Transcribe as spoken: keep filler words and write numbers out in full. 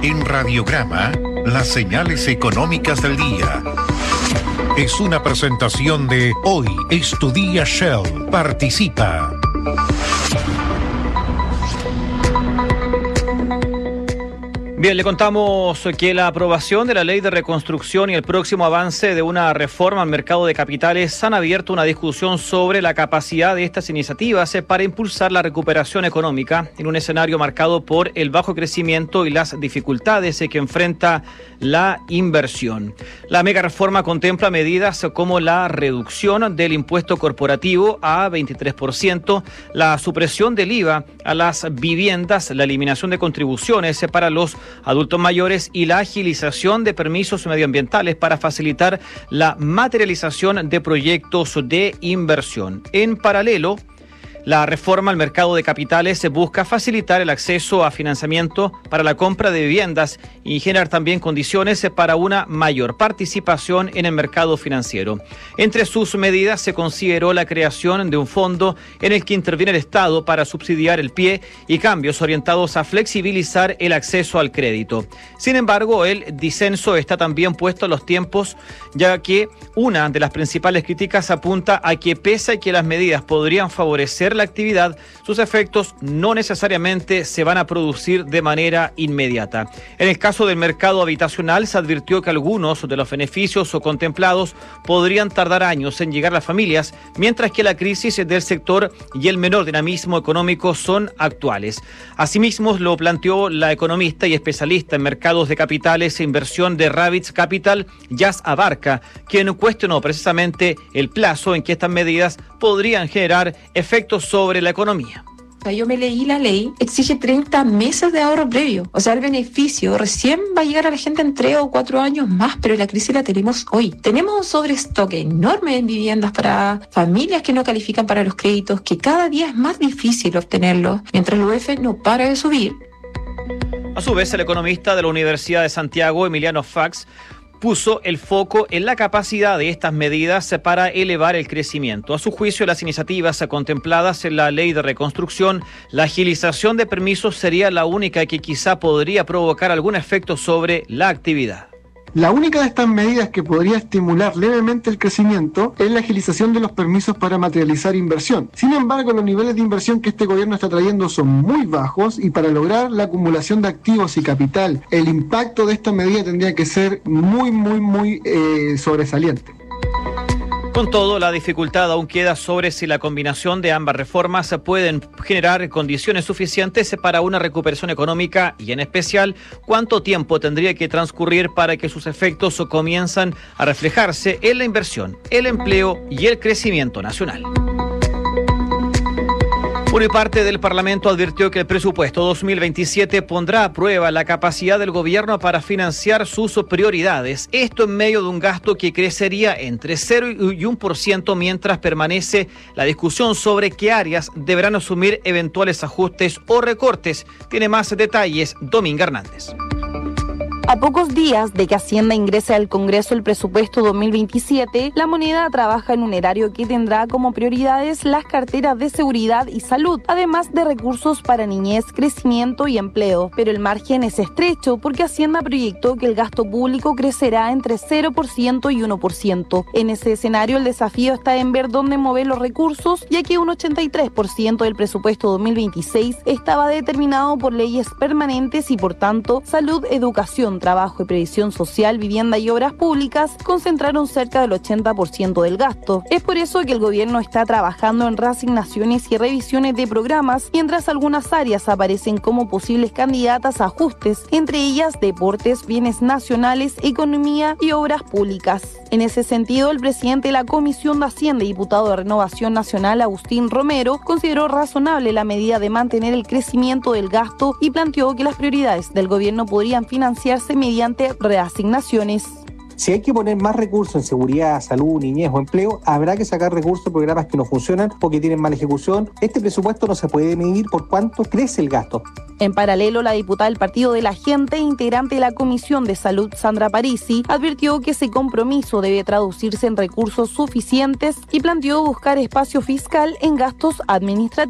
En Radiograma, las señales económicas del día. Es una presentación de Hoy es tu día Shell. Participa. Bien, le contamos que la aprobación de la Ley de Reconstrucción y el próximo avance de una reforma al mercado de capitales han abierto una discusión sobre la capacidad de estas iniciativas para impulsar la recuperación económica en un escenario marcado por el bajo crecimiento y las dificultades que enfrenta la inversión. La mega reforma contempla medidas como la reducción del impuesto corporativo a veintitrés por ciento, la supresión del I V A a las viviendas, la eliminación de contribuciones para los adultos mayores y la agilización de permisos medioambientales para facilitar la materialización de proyectos de inversión. En paralelo, la reforma al mercado de capitales se busca facilitar el acceso a financiamiento para la compra de viviendas y generar también condiciones para una mayor participación en el mercado financiero. Entre sus medidas se consideró la creación de un fondo en el que interviene el Estado para subsidiar el pie y cambios orientados a flexibilizar el acceso al crédito. Sin embargo, el disenso está también puesto en los tiempos, ya que una de las principales críticas apunta a que pese a que las medidas podrían favorecer la actividad, sus efectos no necesariamente se van a producir de manera inmediata. En el caso del mercado habitacional, se advirtió que algunos de los beneficios o contemplados podrían tardar años en llegar a las familias, mientras que la crisis del sector y el menor dinamismo económico son actuales. Asimismo, lo planteó la economista y especialista en mercados de capitales e inversión de Ravitz Capital, Jazz Abarca, quien cuestionó precisamente el plazo en que estas medidas podrían generar efectos sobre la economía. Yo me leí la ley, exige treinta meses de ahorro previo. O sea, el beneficio recién va a llegar a la gente en tres o cuatro años más, pero la crisis la tenemos hoy. Tenemos un sobrestoque enorme en viviendas para familias que no califican para los créditos, que cada día es más difícil obtenerlos, mientras el U E F no para de subir. A su vez, el economista de la Universidad de Santiago, Emiliano Fax, puso el foco en la capacidad de estas medidas para elevar el crecimiento. A su juicio, las iniciativas contempladas en la Ley de Reconstrucción, la agilización de permisos sería la única que quizá podría provocar algún efecto sobre la actividad. La única de estas medidas que podría estimular levemente el crecimiento es la agilización de los permisos para materializar inversión. Sin embargo, los niveles de inversión que este gobierno está trayendo son muy bajos y para lograr la acumulación de activos y capital, el impacto de esta medida tendría que ser muy, muy, muy eh, sobresaliente. Con todo, la dificultad aún queda sobre si la combinación de ambas reformas pueden generar condiciones suficientes para una recuperación económica y, en especial, cuánto tiempo tendría que transcurrir para que sus efectos comiencen a reflejarse en la inversión, el empleo y el crecimiento nacional. Por parte del Parlamento advirtió que el presupuesto dos mil veintisiete pondrá a prueba la capacidad del gobierno para financiar sus prioridades. Esto en medio de un gasto que crecería entre cero y uno por ciento mientras permanece la discusión sobre qué áreas deberán asumir eventuales ajustes o recortes. Tiene más detalles Dominga Hernández. A pocos días de que Hacienda ingrese al Congreso el presupuesto dos mil veintisiete, la moneda trabaja en un erario que tendrá como prioridades las carteras de seguridad y salud, además de recursos para niñez, crecimiento y empleo. Pero el margen es estrecho porque Hacienda proyectó que el gasto público crecerá entre cero por ciento y uno por ciento. En ese escenario, el desafío está en ver dónde mover los recursos, ya que un ochenta y tres por ciento del presupuesto dos mil veintiséis estaba determinado por leyes permanentes y, por tanto, salud, educación, trabajo y previsión social, vivienda y obras públicas concentraron cerca del ochenta por ciento del gasto. Es por eso que el gobierno está trabajando en reasignaciones y revisiones de programas, mientras algunas áreas aparecen como posibles candidatas a ajustes, entre ellas deportes, bienes nacionales, economía y obras públicas. En ese sentido, el presidente de la Comisión de Hacienda y diputado de Renovación Nacional, Agustín Romero, consideró razonable la medida de mantener el crecimiento del gasto y planteó que las prioridades del gobierno podrían financiarse mediante reasignaciones. Si hay que poner más recursos en seguridad, salud, niñez o empleo, habrá que sacar recursos de programas que no funcionan o que tienen mala ejecución. Este presupuesto no se puede medir por cuánto crece el gasto. En paralelo, la diputada del Partido de la Gente, integrante de la Comisión de Salud, Sandra Parisi, advirtió que ese compromiso debe traducirse en recursos suficientes y planteó buscar espacio fiscal en gastos administrativos.